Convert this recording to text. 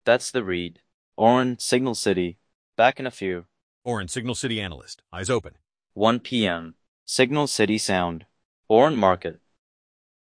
That's the read. Orin, Signal City. Back in a few. Orin, Signal City analyst. Eyes open. 1 p.m. Signal City Sound. Orin Market.